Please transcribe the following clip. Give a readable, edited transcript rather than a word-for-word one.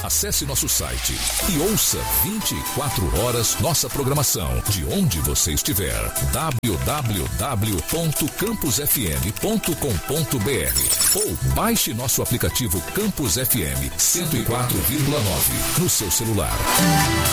Acesse nosso site e ouça 24 horas nossa programação de onde você estiver. www.campusfm.com.br ou baixe nosso aplicativo Campus FM 104,9 no seu celular.